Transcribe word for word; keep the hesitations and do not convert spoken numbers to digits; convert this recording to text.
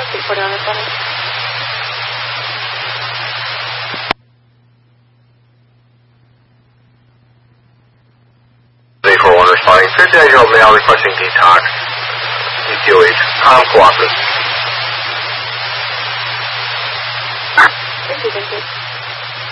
six forty on responding. eight four one responding. fifty-nine year old male requesting detox. E Q H. Com cooperative. Thank you, thank you.